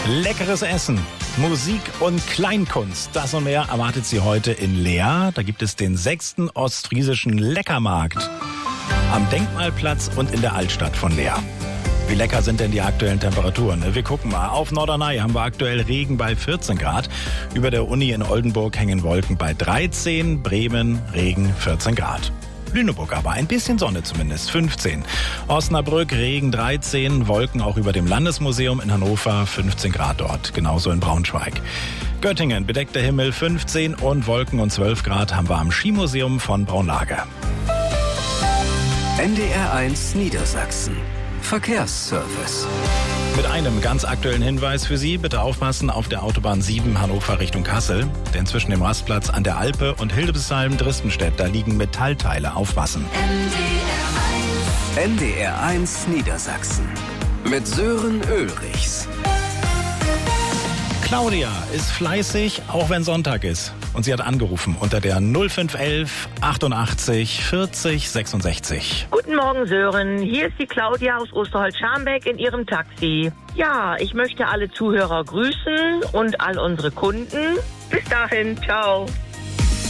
Leckeres Essen, Musik und Kleinkunst, das und mehr erwartet Sie heute in Leer. Da gibt es den 6. Ostfriesischen Leckermarkt am Denkmalplatz und in der Altstadt von Leer. Wie lecker sind denn die aktuellen Temperaturen? Wir gucken mal. Auf Norderney haben wir aktuell Regen bei 14 Grad. Über der Uni in Oldenburg hängen Wolken bei 13, Bremen Regen 14 Grad. Lüneburg aber ein bisschen Sonne zumindest, 15. Osnabrück Regen 13, Wolken auch über dem Landesmuseum in Hannover, 15 Grad dort, genauso in Braunschweig. Göttingen bedeckter Himmel 15 und Wolken und 12 Grad haben wir am Skimuseum von Braunlage. NDR1 Niedersachsen. Verkehrsservice. Mit einem ganz aktuellen Hinweis für Sie. Bitte aufpassen auf der Autobahn 7 Hannover Richtung Kassel. Denn zwischen dem Rastplatz an der Alpe und Hildesheim-Dristenstedt, da liegen Metallteile. Aufpassen. NDR1 Niedersachsen. Mit Sören Ulrichs. Claudia ist fleißig, auch wenn Sonntag ist. Und sie hat angerufen unter der 0511 88 40 66. Guten Morgen, Sören. Hier ist die Claudia aus Osterholz-Scharmbeck in ihrem Taxi. Ja, ich möchte alle Zuhörer grüßen und all unsere Kunden. Bis dahin, ciao.